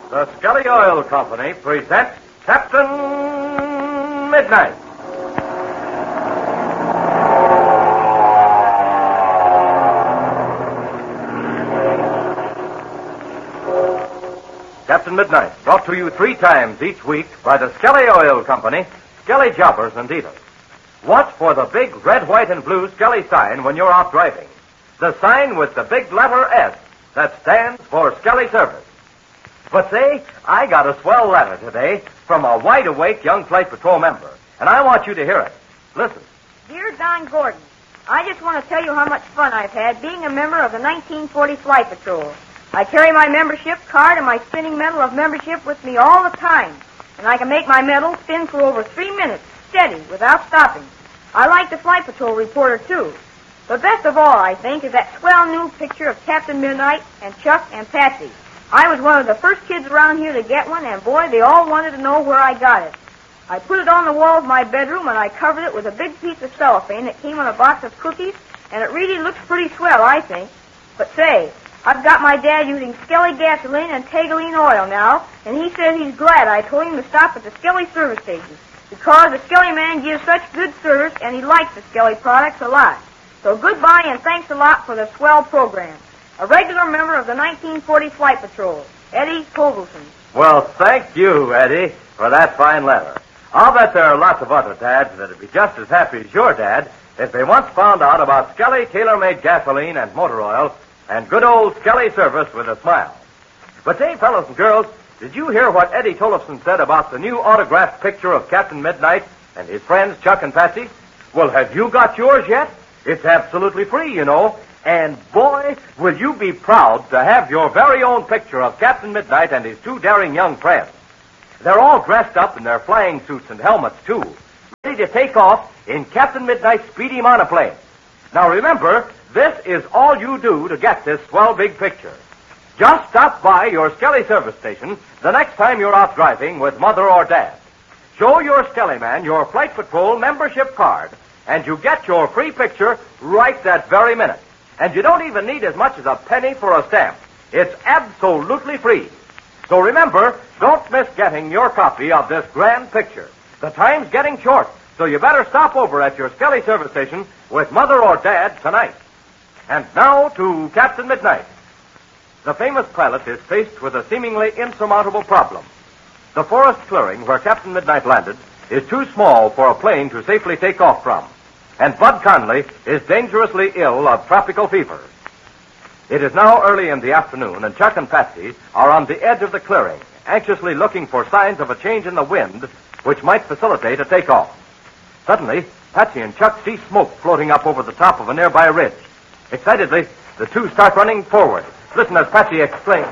The Skelly Oil Company presents Captain Midnight. Captain Midnight, brought to you 3 times each week by the Skelly Oil Company, Skelly Jobbers and Dealers. Watch for the big red, white, and blue Skelly sign when you're out driving. The sign with the big letter S that stands for Skelly Service. But say, I got a swell letter today from a wide-awake young Flight Patrol member, and I want you to hear it. Listen. Dear Don Gordon, I just want to tell you how much fun I've had being a member of the 1940 Flight Patrol. I carry my membership card and my spinning medal of membership with me all the time, and I can make my medal spin for over 3 minutes, steady, without stopping. I like the Flight Patrol reporter, too. But best of all, I think, is that swell new picture of Captain Midnight and Chuck and Patsy. I was one of the first kids around here to get one, and boy, they all wanted to know where I got it. I put it on the wall of my bedroom, and I covered it with a big piece of cellophane that came on a box of cookies, and it really looks pretty swell, I think. But say, I've got my dad using Skelly gasoline and Tagaline oil now, and he says he's glad I told him to stop at the Skelly service station, because the Skelly man gives such good service, and he likes the Skelly products a lot. So goodbye, and thanks a lot for the swell program. A regular member of the 1940 Flight Patrol, Eddie Fogelson. Well, thank you, Eddie, for that fine letter. I'll bet there are lots of other dads that'd be just as happy as your dad if they once found out about Skelly tailor-made gasoline and motor oil and good old Skelly service with a smile. But say, fellows and girls, did you hear what Eddie Tollefson said about the new autographed picture of Captain Midnight and his friends Chuck and Patsy? Well, have you got yours yet? It's absolutely free, you know. And, boy, will you be proud to have your very own picture of Captain Midnight and his 2 daring young friends. They're all dressed up in their flying suits and helmets, too, ready to take off in Captain Midnight's speedy monoplane. Now, remember, this is all you do to get this swell big picture. Just stop by your Skelly service station the next time you're out driving with Mother or Dad. Show your Skelly man your Flight Patrol membership card, and you get your free picture right that very minute. And you don't even need as much as a penny for a stamp. It's absolutely free. So remember, don't miss getting your copy of this grand picture. The time's getting short, so you better stop over at your Skelly service station with Mother or Dad tonight. And now to Captain Midnight. The famous pilot is faced with a seemingly insurmountable problem. The forest clearing where Captain Midnight landed is too small for a plane to safely take off from. And Bud Conley is dangerously ill of tropical fever. It is now early in the afternoon, and Chuck and Patsy are on the edge of the clearing, anxiously looking for signs of a change in the wind which might facilitate a takeoff. Suddenly, Patsy and Chuck see smoke floating up over the top of a nearby ridge. Excitedly, the 2 start running forward. Listen as Patsy exclaims.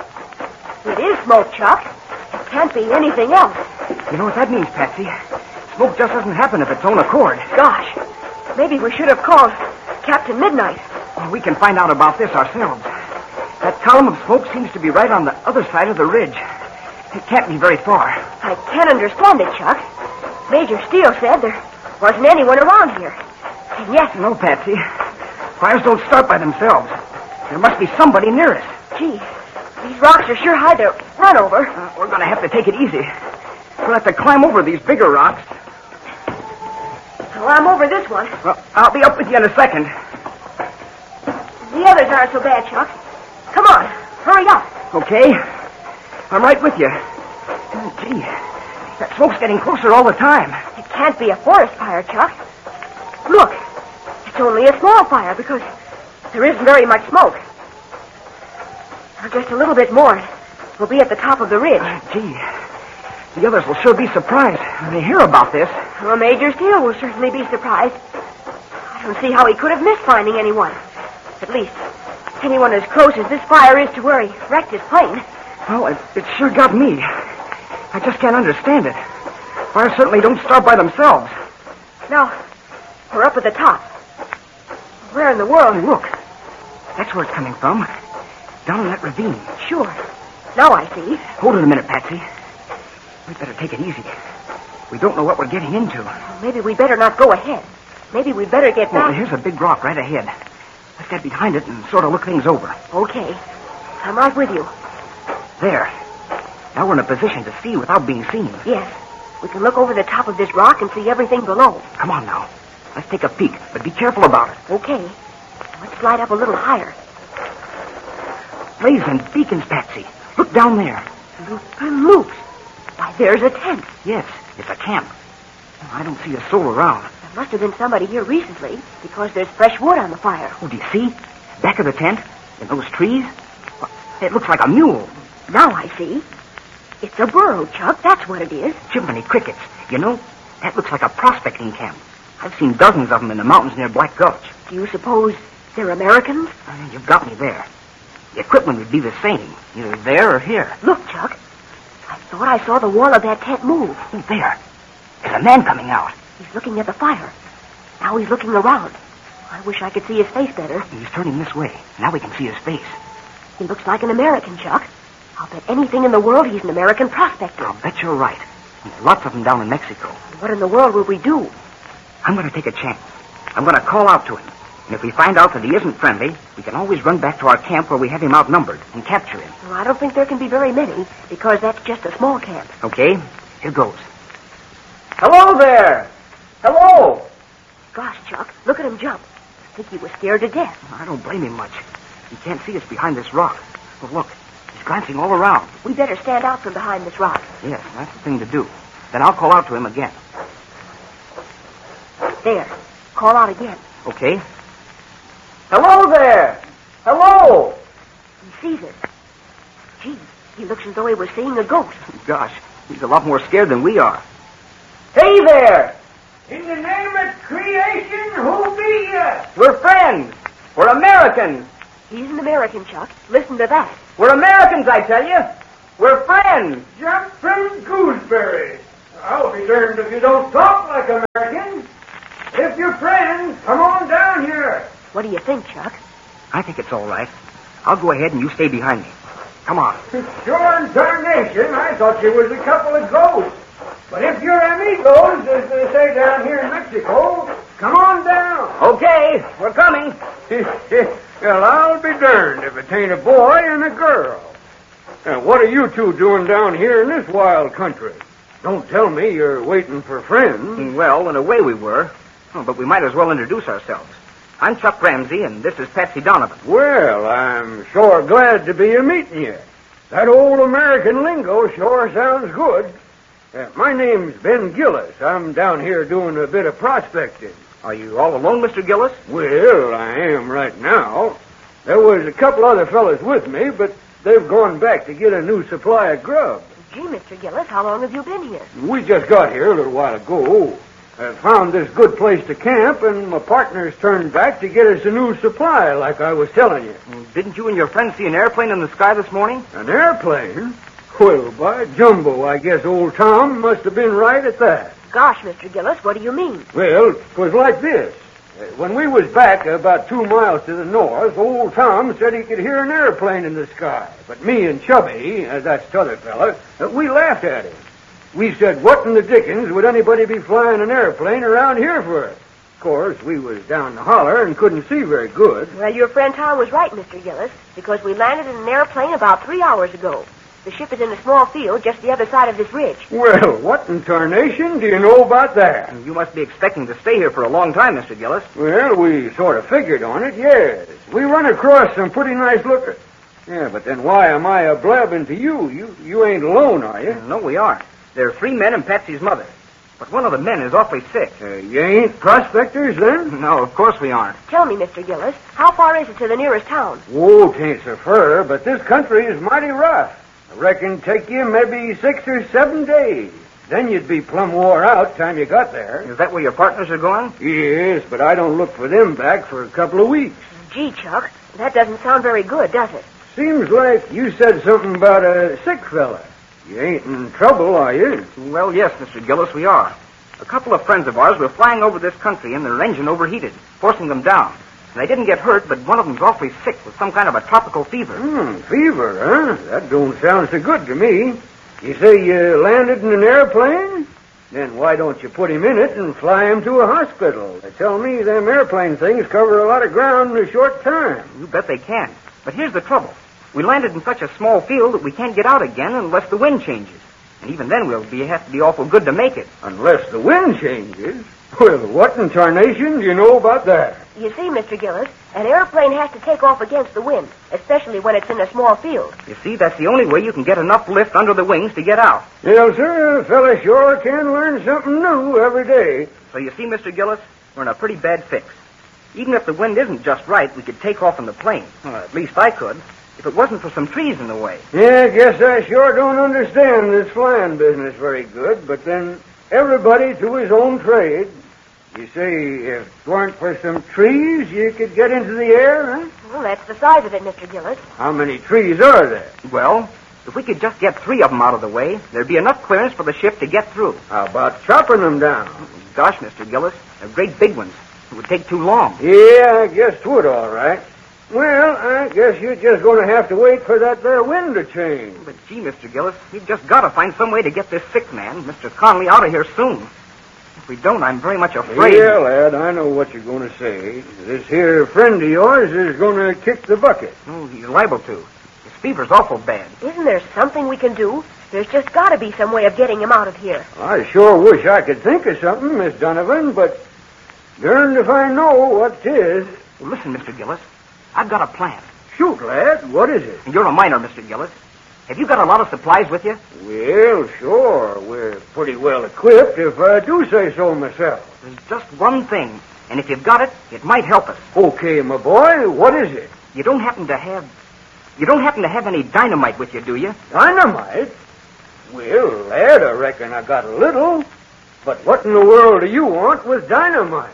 It is smoke, Chuck. It can't be anything else. You know what that means, Patsy? Smoke just doesn't happen of its own accord. Gosh, maybe we should have called Captain Midnight. Well, we can find out about this ourselves. That column of smoke seems to be right on the other side of the ridge. It can't be very far. I can't understand it, Chuck. Major Steele said there wasn't anyone around here. And yet... No, Patsy. Fires don't start by themselves. There must be somebody near us. Gee, these rocks are sure hard to run over. We're going to have to take it easy. We'll have to climb over these bigger rocks. Well, I'm over this one. Well, I'll be up with you in a second. The others aren't so bad, Chuck. Come on, hurry up. Okay. I'm right with you. Oh, gee, that smoke's getting closer all the time. It can't be a forest fire, Chuck. Look, it's only a small fire because there isn't very much smoke. Now, just a little bit more. We'll be at the top of the ridge. Gee, the others will sure be surprised when they hear about this. Well, Major Steele will certainly be surprised. I don't see how he could have missed finding anyone. At least, anyone as close as this fire is to where he wrecked his plane. Well, it sure got me. I just can't understand it. Fires certainly don't start by themselves. Now, we're up at the top. Where in the world? Hey, look. That's where it's coming from. Down in that ravine. Sure. Now I see. Hold it a minute, Patsy. We'd better take it easy. We don't know what we're getting into. Well, maybe we better not go ahead. Maybe we'd better get back. Well, here's a big rock right ahead. Let's get behind it and sort of look things over. Okay. I'm right with you. There. Now we're in a position to see without being seen. Yes. We can look over the top of this rock and see everything below. Come on now. Let's take a peek, but be careful about it. Okay. Let's slide up a little higher. Rays and beacons, Patsy. Look down there. Loops. Why, there's a tent. Yes, it's a camp. I don't see a soul around. There must have been somebody here recently because there's fresh wood on the fire. Oh, do you see? Back of the tent, in those trees, it looks like a mule. Now I see. It's a burro, Chuck. That's what it is. Jiminy crickets. You know, that looks like a prospecting camp. I've seen dozens of them in the mountains near Black Gulch. Do you suppose they're Americans? You've got me there. The equipment would be the same, either there or here. Look, Chuck. I thought I saw the wall of that tent move. Oh, there. There's a man coming out. He's looking at the fire. Now he's looking around. I wish I could see his face better. He's turning this way. Now we can see his face. He looks like an American, Chuck. I'll bet anything in the world he's an American prospector. I'll bet you're right. There's lots of them down in Mexico. What in the world will we do? I'm going to take a chance. I'm going to call out to him. And if we find out that he isn't friendly, we can always run back to our camp where we have him outnumbered and capture him. Well, I don't think there can be very many, because that's just a small camp. Okay, here goes. Hello there! Hello! Gosh, Chuck, look at him jump. I think he was scared to death. I don't blame him much. He can't see us behind this rock. But look, he's glancing all around. We better stand out from behind this rock. Yes, that's the thing to do. Then I'll call out to him again. There. Call out again. Okay. Hello there! Hello! He sees us. Gee, he looks as though he was seeing a ghost. Gosh, he's a lot more scared than we are. Hey there! In the name of creation, who be you? We're friends. We're Americans. He's an American, Chuck. Listen to that. We're Americans, I tell you. We're friends. Jump from gooseberries. I'll be darned if you don't talk like Americans. If you're friends, come on down here. What do you think, Chuck? I think it's all right. I'll go ahead and you stay behind me. Come on. Sure and darnation, I thought you was a couple of ghosts. But if you're amigos, as they say down here in Mexico, come on down. Okay, we're coming. Well, I'll be darned if it ain't a boy and a girl. Now, what are you two doing down here in this wild country? Don't tell me you're waiting for friends. Well, in a way we were. Oh, but we might as well introduce ourselves. I'm Chuck Ramsey, and this is Patsy Donovan. Well, I'm sure glad to be a-meeting you. That old American lingo sure sounds good. My name's Ben Gillis. I'm down here doing a bit of prospecting. Are you all alone, Mr. Gillis? Well, I am right now. There was a couple other fellas with me, but they've gone back to get a new supply of grub. Gee, Mr. Gillis, how long have you been here? We just got here a little while ago. I found this good place to camp, and my partners turned back to get us a new supply, like I was telling you. Didn't you and your friend see an airplane in the sky this morning? An airplane? Well, by jumbo, I guess old Tom must have been right at that. Gosh, Mr. Gillis, what do you mean? Well, it was like this. When we was back about 2 miles to the north, old Tom said he could hear an airplane in the sky. But me and Chubby, that's the other fella, we laughed at him. We said, what in the dickens would anybody be flying an airplane around here for? Of course, we was down the holler and couldn't see very good. Well, your friend Tom was right, Mr. Gillis, because we landed in an airplane about 3 hours ago. The ship is in a small field just the other side of this ridge. Well, what in tarnation do you know about that? You must be expecting to stay here for a long time, Mr. Gillis. Well, we sort of figured on it, yes. We run across some pretty nice lookers. Yeah, but then why am I a blabbing to you? You ain't alone, are you? No, we aren't. There are 3 men and Patsy's mother. But one of the men is awfully sick. You ain't prospectors, then? No, of course we aren't. Tell me, Mr. Gillis, how far is it to the nearest town? Oh, 'tain't so fur, but this country is mighty rough. I reckon take you maybe 6 or 7 days. Then you'd be plumb wore out time you got there. Is that where your partners are going? Yes, but I don't look for them back for a couple of weeks. Gee, Chuck, that doesn't sound very good, does it? Seems like you said something about a sick fella. You ain't in trouble, are you? Well, yes, Mr. Gillis, we are. A couple of friends of ours were flying over this country and their engine overheated, forcing them down. And they didn't get hurt, but one of them's awfully sick with some kind of a tropical fever. Fever, huh? That don't sound so good to me. You say you landed in an airplane? Then why don't you put him in it and fly him to a hospital? They tell me them airplane things cover a lot of ground in a short time. You bet they can. But here's the trouble. We landed in such a small field that we can't get out again unless the wind changes. And even then have to be awful good to make it. Unless the wind changes? Well, what in tarnation do you know about that? You see, Mr. Gillis, an airplane has to take off against the wind, especially when it's in a small field. You see, that's the only way you can get enough lift under the wings to get out. Yes, sir. A fella sure can learn something new every day. So you see, Mr. Gillis, we're in a pretty bad fix. Even if the wind isn't just right, we could take off in the plane. Well, at least I could, if it wasn't for some trees in the way. Yeah, I guess I sure don't understand this flying business very good, but then everybody to his own trade. You say if it weren't for some trees, you could get into the air, huh? Well, that's the size of it, Mr. Gillis. How many trees are there? Well, if we could just get 3 of them out of the way, there'd be enough clearance for the ship to get through. How about chopping them down? Gosh, Mr. Gillis, they're great big ones. It would take too long. Yeah, I guess 'twould, all right. Well, I guess you're just going to have to wait for that there wind to change. But gee, Mr. Gillis, we've just got to find some way to get this sick man, Mr. Conley, out of here soon. If we don't, I'm very much afraid. Yeah, lad, I know what you're going to say. This here friend of yours is going to kick the bucket. Oh, he's liable to. His fever's awful bad. Isn't there something we can do? There's just got to be some way of getting him out of here. I sure wish I could think of something, Miss Donovan, but darned if I know what 'tis. Well, listen, Mr. Gillis, I've got a plan. Shoot, lad, what is it? And you're a miner, Mr. Gillis. Have you got a lot of supplies with you? Well, sure. We're pretty well equipped, if I do say so myself. There's just one thing, and if you've got it, it might help us. Okay, my boy, what is it? You don't happen to have any dynamite with you, do you? Dynamite? Well, lad, I reckon I got a little. But what in the world do you want with dynamite?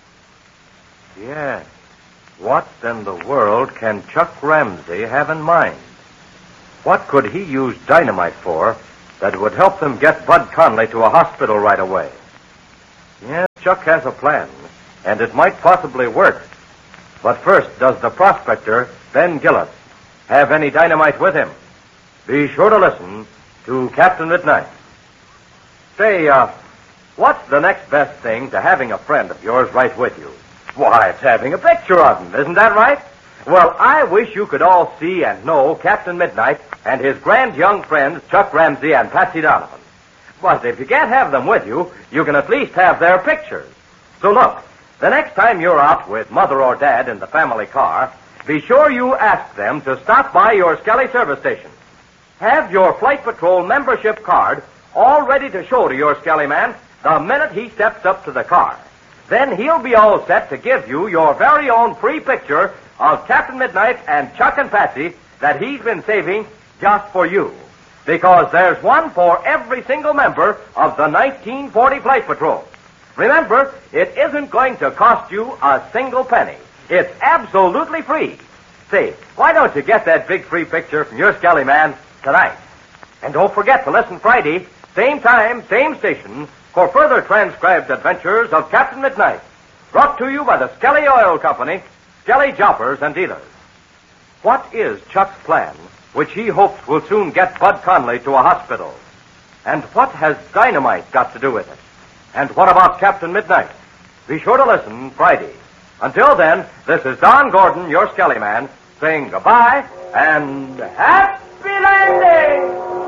Yes. What in the world can Chuck Ramsey have in mind? What could he use dynamite for that would help them get Bud Conley to a hospital right away? Yes, Chuck has a plan, and it might possibly work. But first, does the prospector, Ben Gillis, have any dynamite with him? Be sure to listen to Captain Midnight. Say, what's the next best thing to having a friend of yours right with you? Why, it's having a picture of him, isn't that right? Well, I wish you could all see and know Captain Midnight and his grand young friends, Chuck Ramsey and Patsy Donovan. But if you can't have them with you, you can at least have their pictures. So look, the next time you're out with Mother or Dad in the family car, be sure you ask them to stop by your Skelly service station. Have your Flight Patrol membership card all ready to show to your Skelly man the minute he steps up to the car. Then he'll be all set to give you your very own free picture of Captain Midnight and Chuck and Patsy that he's been saving just for you. Because there's one for every single member of the 1940 Flight Patrol. Remember, it isn't going to cost you a single penny. It's absolutely free. Say, why don't you get that big free picture from your Skelly man tonight? And don't forget to listen Friday, same time, same station, for further transcribed adventures of Captain Midnight. Brought to you by the Skelly Oil Company, Skelly Jobbers and Dealers. What is Chuck's plan, which he hopes will soon get Bud Conley to a hospital? And what has dynamite got to do with it? And what about Captain Midnight? Be sure to listen Friday. Until then, this is Don Gordon, your Skelly man, saying goodbye and happy landing!